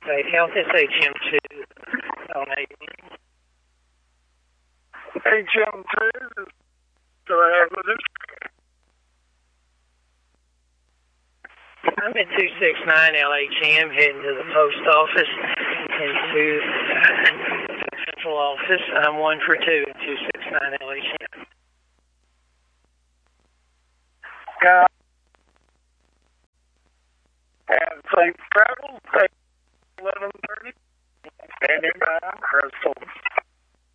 State Health is HM2 on 8. HM2, do I have with it? I'm at 269 LHM, heading to the post office into the central office. I'm 1 for 2 at 269 LHM. Got and safe travel, 11:30, standing by, Crystal.